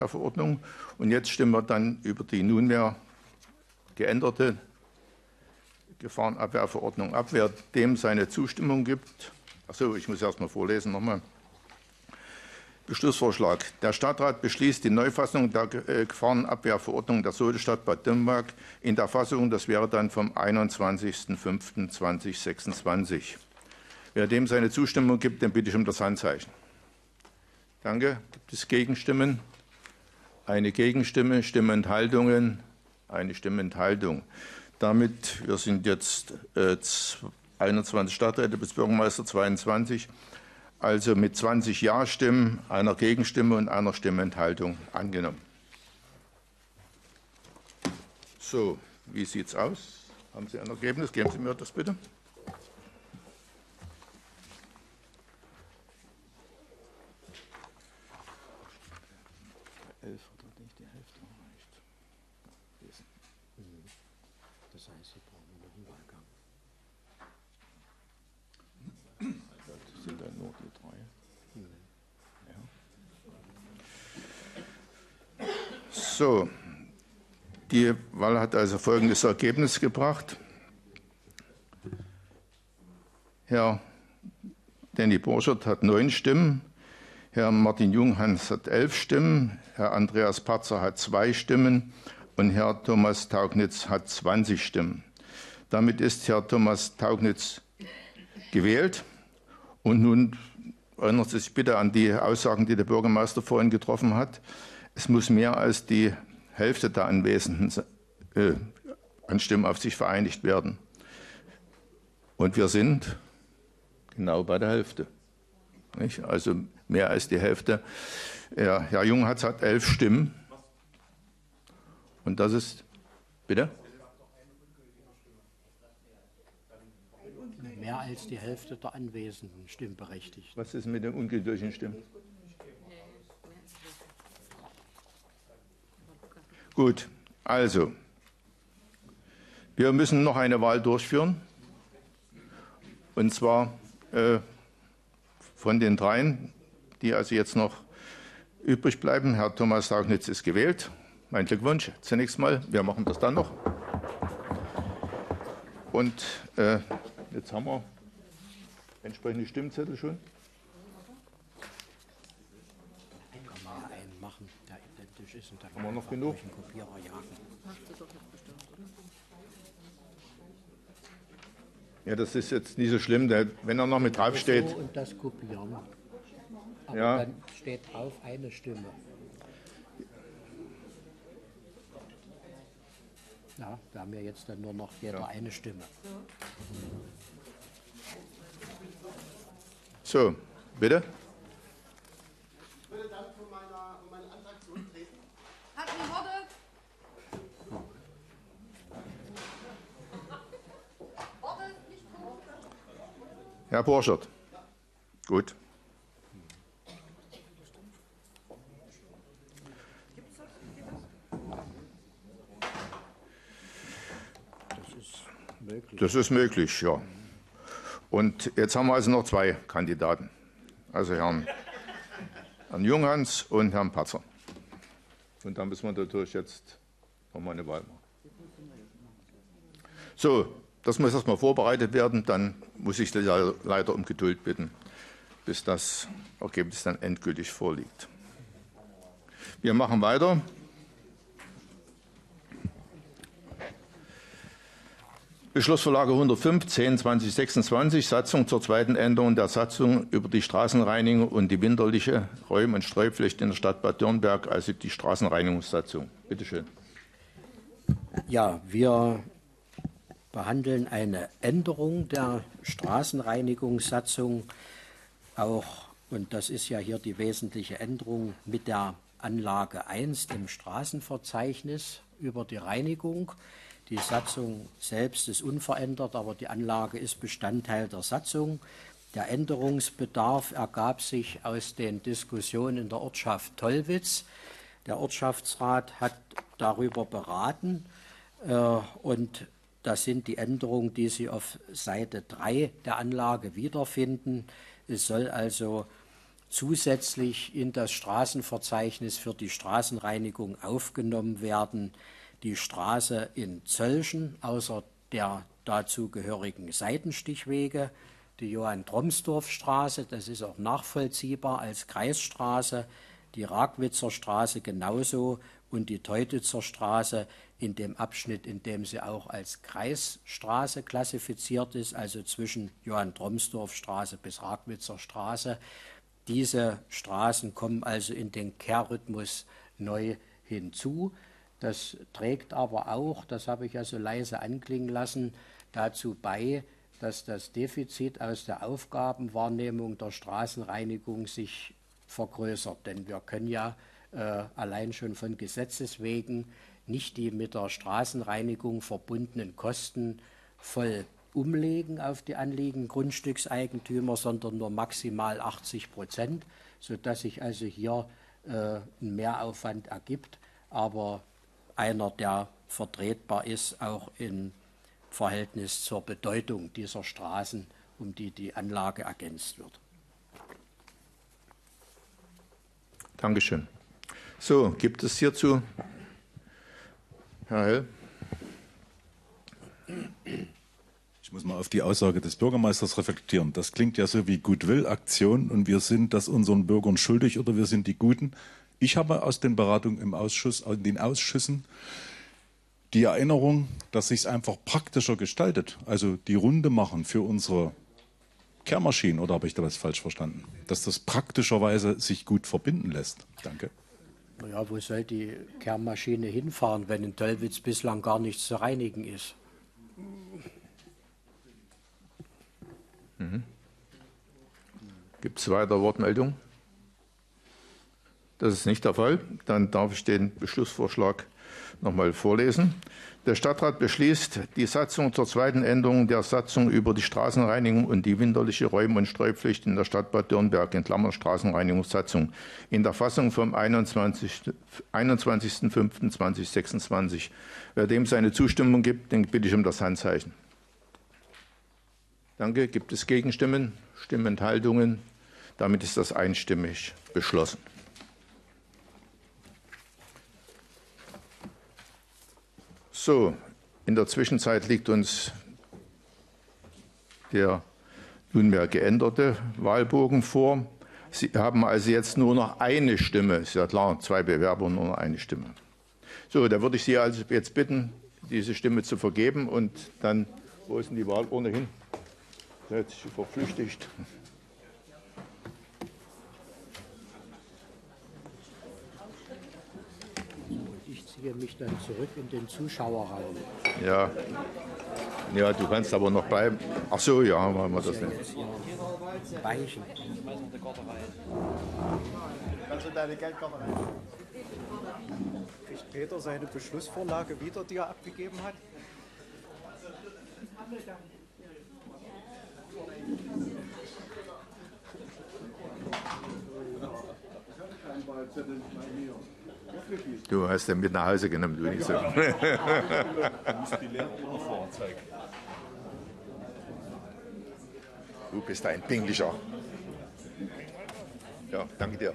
Verordnung. Und jetzt stimmen wir dann über die nunmehr geänderte Gefahrenabwehrverordnung ab. Wer dem seine Zustimmung gibt, achso, ich muss erst mal vorlesen nochmal. Beschlussvorschlag. Der Stadtrat beschließt die Neufassung der Gefahrenabwehrverordnung der Sodestadt Bad Dürrenberg in der Fassung, das wäre dann vom 21.05.2026. Wer dem seine Zustimmung gibt, den bitte ich um das Handzeichen. Danke. Gibt es Gegenstimmen? Eine Gegenstimme, Stimmenthaltungen, eine Stimmenthaltung. Damit, wir sind jetzt 21 Stadträte bis Bürgermeister 22, also mit 20 Ja-Stimmen, einer Gegenstimme und einer Stimmenthaltung angenommen. So, wie sieht es aus? Haben Sie ein Ergebnis? Geben Sie mir das bitte. Das heißt, Sie brauchen noch einen Wahlgang. Das sind dann nur die drei. Ja. So, die Wahl hat also folgendes Ergebnis gebracht. Herr Danny Borchert hat 9 Stimmen, Herr Martin Junghans hat 11 Stimmen, Herr Andreas Patzer hat 2 Stimmen und Herr Thomas Taugnitz hat 20 Stimmen. Damit ist Herr Thomas Taugnitz gewählt. Und nun erinnern Sie sich bitte an die Aussagen, die der Bürgermeister vorhin getroffen hat. Es muss mehr als die Hälfte der Anwesenden an Stimmen auf sich vereinigt werden. Und wir sind genau bei der Hälfte. Nicht? Also mehr als die Hälfte. Herr Junghans hat 11 Stimmen. Und das ist, bitte? Mehr als die Hälfte der Anwesenden stimmberechtigt. Was ist mit den ungültigen Stimmen? Gut, also, wir müssen noch eine Wahl durchführen. Und zwar von den dreien, die also jetzt noch übrig bleiben. Herr Thomas Taugnitz ist gewählt. Mein Glückwunsch zunächst mal. Wir machen das dann noch. Und jetzt haben wir entsprechende Stimmzettel schon. Dann kann man ja einen machen, der identisch ist. Und dann haben wir noch genug? Einen Kopierer jagen. Ja, das ist jetzt nicht so schlimm, wenn er noch mit drauf steht. So und das kopieren. Aber ja. Dann steht drauf eine Stimme. Ja, wir haben ja jetzt dann nur noch jeder eine Stimme. So, bitte? Ich würde dann von meinem Antrag zurücktreten. Hat die Worte? Worte, nicht tot. Herr Borchert. Gut. Das ist möglich, ja. Und jetzt haben wir also noch 2 Kandidaten. Also Herrn Junghans und Herrn Patzer. Und dann müssen wir natürlich jetzt nochmal eine Wahl machen. So, das muss erstmal vorbereitet werden. Dann muss ich leider um Geduld bitten, bis das Ergebnis dann endgültig vorliegt. Wir machen weiter. Beschlussvorlage 105, 10/2026, Satzung zur zweiten Änderung der Satzung über die Straßenreinigung und die winterliche Räum- und Streupflicht in der Stadt Bad Dürrenberg, also die Straßenreinigungssatzung. Bitte schön. Ja, wir behandeln eine Änderung der Straßenreinigungssatzung auch, und das ist ja hier die wesentliche Änderung, mit der Anlage 1 im Straßenverzeichnis über die Reinigung. Die Satzung selbst ist unverändert, aber die Anlage ist Bestandteil der Satzung. Der Änderungsbedarf ergab sich aus den Diskussionen in der Ortschaft Tollwitz. Der Ortschaftsrat hat darüber beraten und das sind die Änderungen, die Sie auf Seite 3 der Anlage wiederfinden. Es soll also zusätzlich in das Straßenverzeichnis für die Straßenreinigung aufgenommen werden die Straße in Zöllchen außer der dazugehörigen Seitenstichwege, die Johann-Tromsdorf-Straße, das ist auch nachvollziehbar als Kreisstraße, die Ragwitzer Straße genauso und die Teutitzer Straße in dem Abschnitt, in dem sie auch als Kreisstraße klassifiziert ist, also zwischen Johann-Tromsdorf-Straße bis Ragwitzer Straße. Diese Straßen kommen also in den Kehrrhythmus neu hinzu. Das trägt aber auch, das habe ich ja so leise anklingen lassen, dazu bei, dass das Defizit aus der Aufgabenwahrnehmung der Straßenreinigung sich vergrößert. Denn wir können ja allein schon von Gesetzes wegen nicht die mit der Straßenreinigung verbundenen Kosten voll umlegen auf die anliegenden Grundstückseigentümer, sondern nur maximal 80%, sodass sich also hier ein Mehraufwand ergibt, aber einer, der vertretbar ist, auch im Verhältnis zur Bedeutung dieser Straßen, um die die Anlage ergänzt wird. Dankeschön. So, gibt es hierzu, Herr Hell? Ich muss mal auf die Aussage des Bürgermeisters reflektieren. Das klingt ja so wie Goodwill-Aktion und wir sind das unseren Bürgern schuldig oder wir sind die Guten. Ich habe aus den Beratungen im Ausschuss, in den Ausschüssen die Erinnerung, dass sich es einfach praktischer gestaltet. Also die Runde machen für unsere Kehrmaschinen, oder habe ich da was falsch verstanden? Dass das praktischerweise sich gut verbinden lässt. Danke. Ja, wo soll die Kehrmaschine hinfahren, wenn in Döllwitz bislang gar nichts zu reinigen ist? Gibt es weitere Wortmeldungen? Das ist nicht der Fall. Dann darf ich den Beschlussvorschlag noch mal vorlesen. Der Stadtrat beschließt die Satzung zur zweiten Änderung der Satzung über die Straßenreinigung und die winterliche Räum- und Streupflicht in der Stadt Bad Dürnberg in Klammern Straßenreinigungssatzung in der Fassung vom 21.05.2026. Wer dem seine Zustimmung gibt, den bitte ich um das Handzeichen. Danke. Gibt es Gegenstimmen, Stimmenthaltungen? Damit ist das einstimmig beschlossen. So, in der Zwischenzeit liegt uns der nunmehr geänderte Wahlbogen vor. Sie haben also jetzt nur noch eine Stimme. Ist ja klar, 2 Bewerber, nur noch eine Stimme. So, da würde ich Sie also jetzt bitten, diese Stimme zu vergeben und dann, wo ist denn die Wahlurne hin? Da hat sich verflüchtigt. Ich ziehe mich dann zurück in den Zuschauerraum. Ja. Ja, du kannst aber noch bleiben. Ach so, ja, machen wir das nicht. Weichen. Kannst du deine Geldkarte rein? Kriegt Peter seine Beschlussvorlage wieder, die er abgegeben hat? Du hast den mit nach Hause genommen, du nicht so. Du musst die Lehrurne vorzeigen. Du bist ein Pinglicher. Ja, danke dir.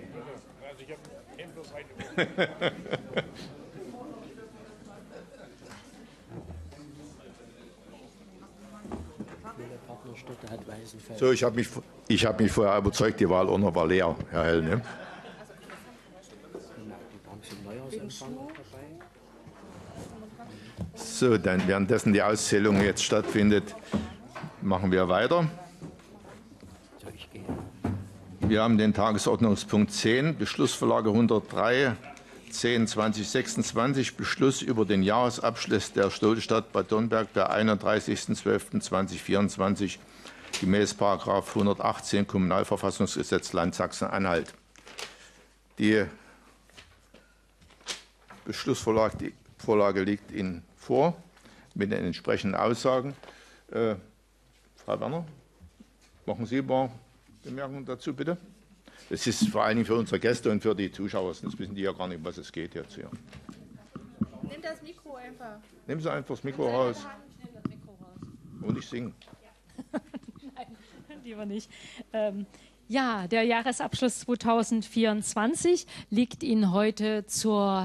Partnerstädte hat Weißenfeld. So, ich habe mich vorher überzeugt, die Wahlurne war leer, Herr Hell. Ne? Haben Sie einen Neujahrsempfang noch dabei? So, dann währenddessen die Auszählung jetzt stattfindet, machen wir weiter. So, ich gehe. Wir haben den Tagesordnungspunkt 10, Beschlussvorlage 103, 10/2026, Beschluss über den Jahresabschluss der Stolzstadt Bad Dürnberg per 31.12.2024 gemäß § 118 Kommunalverfassungsgesetz Land Sachsen-Anhalt. Die Beschlussvorlage liegt Ihnen vor mit den entsprechenden Aussagen. Frau Werner, machen Sie ein paar Bemerkungen dazu, bitte? Das ist vor allen Dingen für unsere Gäste und für die Zuschauer, sonst wissen die ja gar nicht, um was es geht jetzt hier. Nimm das Mikro einfach. Nehmen Sie einfach das Mikro raus Nimm das Mikro raus. und nicht singen. Nein, lieber nicht. Ja, der Jahresabschluss 2024 liegt Ihnen heute zur